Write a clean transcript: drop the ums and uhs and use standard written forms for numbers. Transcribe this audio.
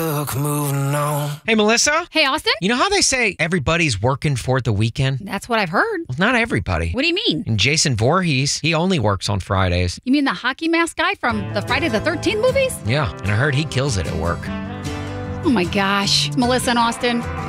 Moving on. Hey, Melissa. Hey, Austin? You know how they say everybody's working for the weekend? That's what I've heard. Well, not everybody. What do you mean? And Jason Voorhees, he only works on Fridays. You mean the hockey mask guy from the Friday the 13th movies? Yeah, and I heard he kills it at work. Oh my gosh. Melissa and Austin,